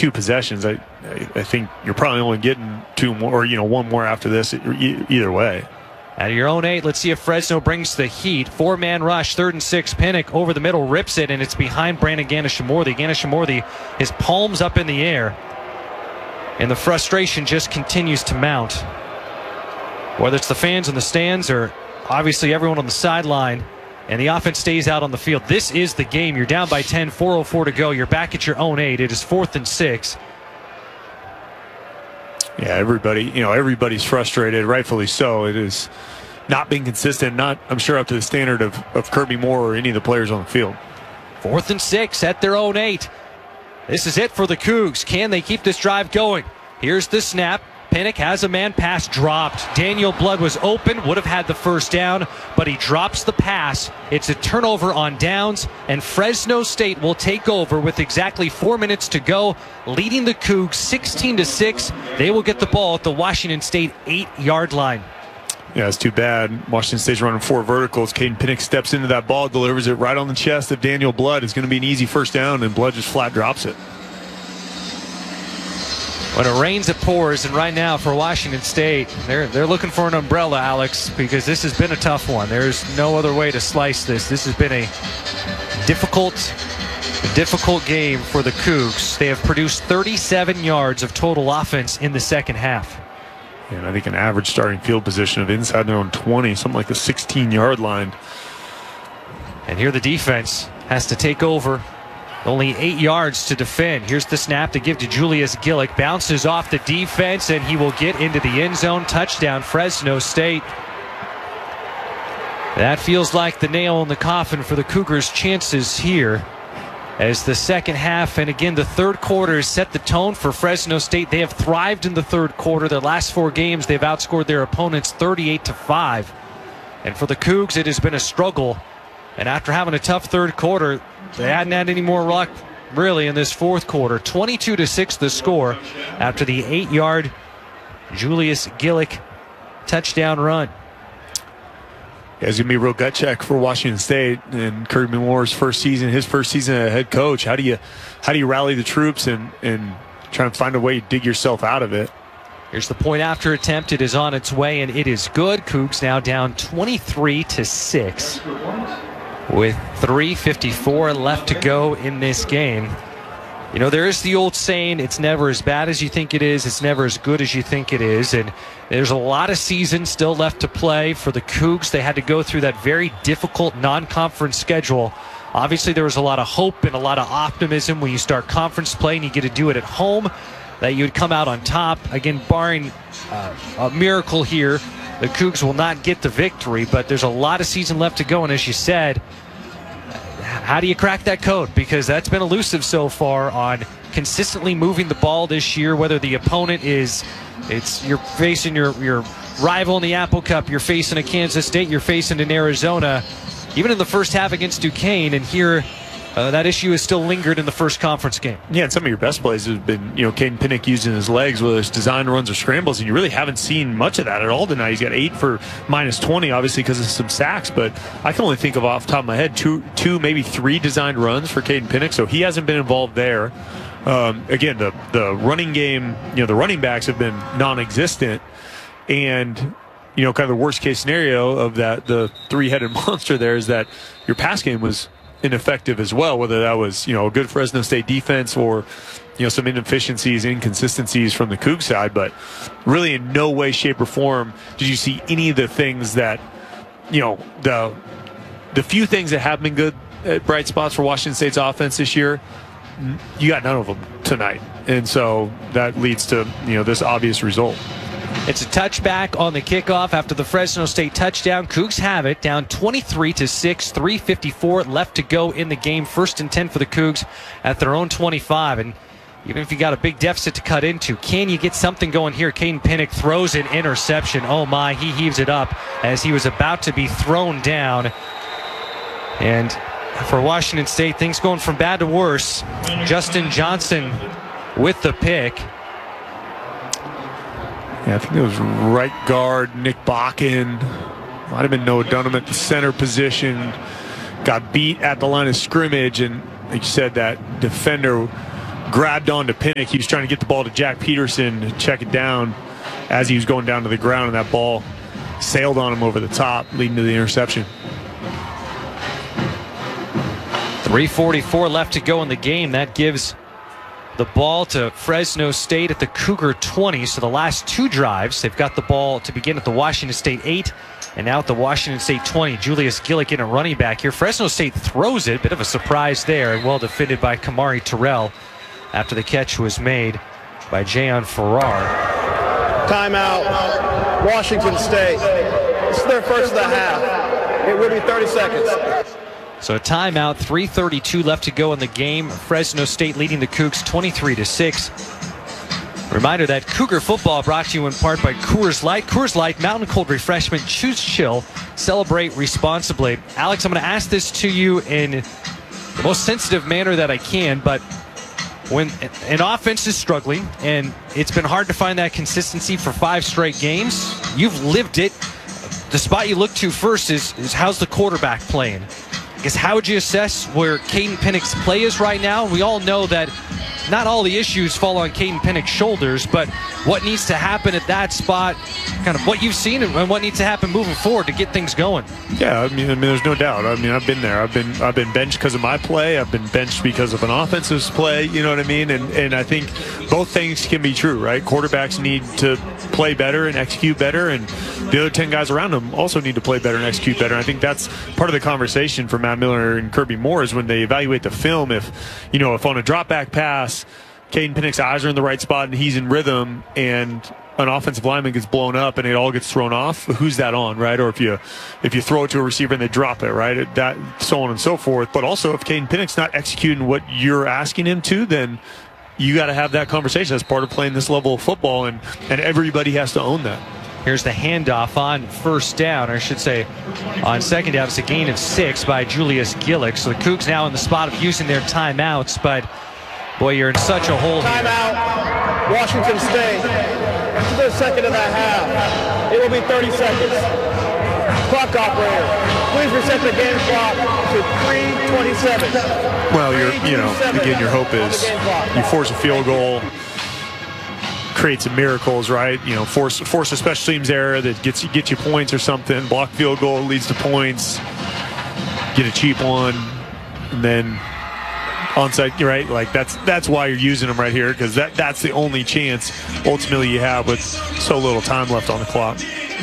2 possessions. I think you're probably only getting 2 more, or 1 more after this. Either way. Out of your own 8, let's see if Fresno brings the heat. 4-man rush, 3rd and 6. Pinnock over the middle, rips it, and it's behind Brandon Ganesha-Morthy. Ganesha-Morthy, his palms up in the air, and the frustration just continues to mount. Whether it's the fans in the stands or obviously everyone on the sideline, and the offense stays out on the field. This is the game. You're down by 10, 4:04 to go. You're back at your own 8. It is 4th and 6. Yeah, everybody's frustrated, rightfully so. It is not being consistent, not, I'm sure, up to the standard of Kirby Moore or any of the players on the field. 4th and 6 at their own 8. This is it for the Cougs. Can they keep this drive going? Here's the snap. Pinnock has a man, pass dropped. Daniel Blood was open, would have had the first down, but he drops the pass. It's a turnover on downs, and Fresno State will take over with exactly 4 minutes to go, leading the Cougs 16-6. They will get the ball at the Washington State 8-yard line. Yeah, it's too bad. Washington State's running 4 verticals. Caden Pinnock steps into that ball, delivers it right on the chest of Daniel Blood. It's going to be an easy first down, and Blood just flat drops it. When it rains, it pours, and right now for Washington State, they're looking for an umbrella, Alex, because this has been a tough one. There's no other way to slice this. This has been a difficult game for the Cougs. They have produced 37 yards of total offense in the second half. And I think an average starting field position of inside their own 20, something like the 16-yard line. And here the defense has to take over. Only 8 yards to defend. Here's the snap to give to Julius Gillick. Bounces off the defense, and he will get into the end zone. Touchdown, Fresno State. That feels like the nail in the coffin for the Cougars' chances here. As the second half, and again, the third quarter has set the tone for Fresno State. They have thrived in the third quarter. Their last 4 games, they've outscored their opponents 38-5. And for the Cougs, it has been a struggle. And after having a tough third quarter, they hadn't had any more luck, really, in this fourth quarter. 22-6 the score after the 8-yard Julius Gillick touchdown run. Yeah, it's going to be a real gut check for Washington State and Kirby Moore's his first season as head coach. How do you rally the troops and try and find a way to dig yourself out of it? Here's the point after attempt. It is on its way, and it is good. Cougs now down 23-6. With 3:54 left to go in this game. You know, there is the old saying, it's never as bad as you think it is, it's never as good as you think it is, and there's a lot of season still left to play for the Cougs. They had to go through that very difficult non-conference schedule. Obviously, there was a lot of hope and a lot of optimism when you start conference play and you get to do it at home, that you would come out on top. Again, barring a miracle here, the Cougs will not get the victory, but there's a lot of season left to go. And as you said, how do you crack that code? Because that's been elusive so far on consistently moving the ball this year, whether the opponent you're facing your rival in the Apple Cup, you're facing a Kansas State, you're facing an Arizona, even in the first half against Duquesne, and here that issue is still lingered in the first conference game. Yeah, and some of your best plays have been, Caden Pinnock using his legs, whether it's design runs or scrambles, and you really haven't seen much of that at all tonight. He's got 8 for -20, obviously, because of some sacks, but I can only think of off the top of my head two, maybe 3 designed runs for Caden Pinnock, so he hasn't been involved there. Again, the running game, the running backs have been non-existent, and kind of the worst case scenario of that, the 3-headed monster there, is that your pass game was ineffective as well, whether that was a good Fresno State defense or some inefficiencies, inconsistencies from the Cougs side. But really in no way, shape, or form did you see any of the things that the few things that have been good bright spots for Washington State's offense this year. You got none of them tonight, and so that leads to this obvious result. It's a touchback on the kickoff after the Fresno State touchdown. Cougs have it down 23-6, 3:54 left to go in the game. 1st and 10 for the Cougs at their own 25. And even if you got a big deficit to cut into, can you get something going here? Caden Pinnock throws an interception. Oh my, he heaves it up as he was about to be thrown down. And for Washington State, things going from bad to worse. Justin Johnson with the pick. Yeah, I think it was right guard Nick Bakken. Might have been Noah Dunham at the center position. Got beat at the line of scrimmage, and like you said, that defender grabbed onto Pinnock. He was trying to get the ball to Jack Peterson to check it down as he was going down to the ground, and that ball sailed on him over the top, leading to the interception. 3:44 left to go in the game. That gives the ball to Fresno State at the Cougar 20. So the last two drives, they've got the ball to begin at the Washington State 8 and now at the Washington State 20. Julius Gillick in a running back here. Fresno State throws it. Bit of a surprise there, and well defended by Kamari Terrell after the catch was made by Jayon Farrar. Timeout, Washington State. This is their first of the half. It will be 30 seconds. So a timeout, 3:32 left to go in the game. Fresno State leading the Cougs 23-6. Reminder that Cougar football brought to you in part by Coors Light. Coors Light, mountain cold refreshment. Choose chill. Celebrate responsibly. Alex, I'm going to ask this to you in the most sensitive manner that I can, but when an offense is struggling and it's been hard to find that consistency for 5 straight games, you've lived it. The spot you look to first is how's the quarterback playing? I guess how would you assess where Caden Pinnock's play is right now? We all know that not all the issues fall on Caden Pinnock's shoulders, but what needs to happen at that spot, kind of what you've seen and what needs to happen moving forward to get things going. Yeah, I mean, there's no doubt. I mean, I've been there. I've been benched because of my play. I've been benched because of an offensive play. You know what I mean? And I think both things can be true, right? Quarterbacks need to play better and execute better, and the other 10 guys around them also need to play better and execute better. And I think that's part of the conversation for Matt Miller and Kirby Moore is when they evaluate the film. If on a drop back pass, Caden Pinnock's eyes are in the right spot and he's in rhythm, and an offensive lineman gets blown up and it all gets thrown off, who's that on, right? Or if you throw it to a receiver and they drop it, right? That, so on and so forth. But also if Caden Pinnock's not executing what you're asking him to, then you got to have that conversation. That's part of playing this level of football, and everybody has to own that. Here's the handoff on first down, or I should say on second down. It's a gain of 6 by Julius Gillick. So the Cougs now in the spot of using their timeouts, but boy, you're in such a hole here. Timeout, Washington State. This is their second of the half. It will be 30 seconds. Clock operator, please reset the game clock to 3:27. Well, again, your hope is you force a field goal, create some miracles, right? Force a special teams error that gets you points or something. Block field goal leads to points. Get a cheap one, and then onside, right? Like that's why you're using them right here, because that's the only chance ultimately you have with so little time left on the clock.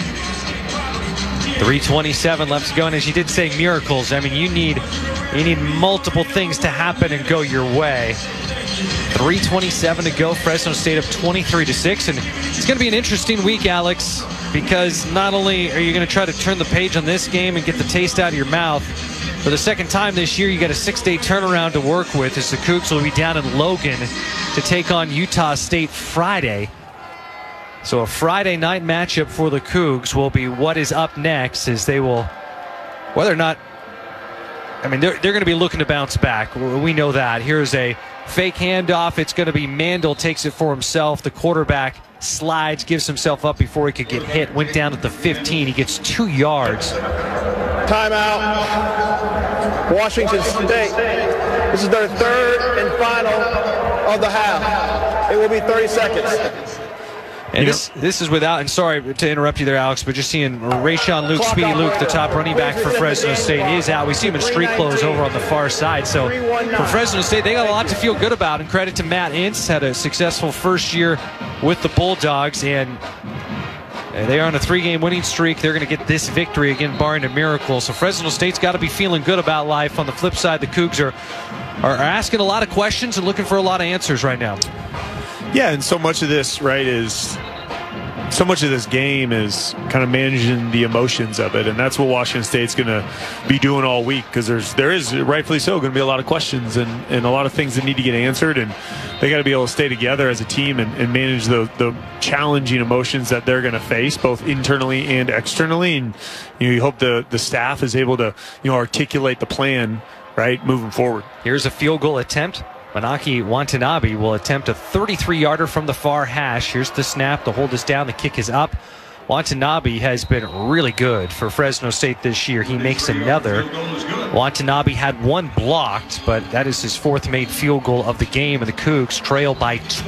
3:27 left to go, and as you did say, miracles. I mean, you need multiple things to happen and go your way. 3:27 to go. Fresno State up 23-6, and it's going to be an interesting week, Alex, because not only are you going to try to turn the page on this game and get the taste out of your mouth, for the second time this year, you got a 6-day turnaround to work with as the Cougs will be down in Logan to take on Utah State Friday. So a Friday night matchup for the Cougs will be what is up next, as they will, whether or not, I mean, they're going to be looking to bounce back. We know that. Here's a fake handoff. It's going to be Mandel takes it for himself. The quarterback slides, gives himself up before he could get hit. Went down at the 15. He gets 2 yards. Timeout, Washington State. This is their third and final of the half. It will be 30 seconds. And this is without, and sorry to interrupt you there, Alex, but just seeing Rayshon Luke, Speedy Luke, the top running back for Fresno State, is out. We see him in street clothes over on the far side. So for Fresno State, they got a lot to feel good about, and credit to Matt Ince. Had a successful first year with the Bulldogs, and they are on a 3-game winning streak. They're going to get this victory again, barring a miracle. So Fresno State's got to be feeling good about life. On the flip side, the Cougs are asking a lot of questions and looking for a lot of answers right now. Yeah, and so much of this, right, so much of this game is kind of managing the emotions of it, and that's what Washington State's going to be doing all week, because there is rightfully so going to be a lot of questions and a lot of things that need to get answered, and they got to be able to stay together as a team and manage the challenging emotions that they're going to face, both internally and externally. And you hope the staff is able to articulate the plan right moving forward. Here's a field goal attempt. Manaki Watanabe will attempt a 33-yarder from the far hash. Here's the snap. The hold is down. The kick is up. Watanabe has been really good for Fresno State this year. He makes another. Watanabe had one blocked, but that is his fourth made field goal of the game, and the Cougs trail by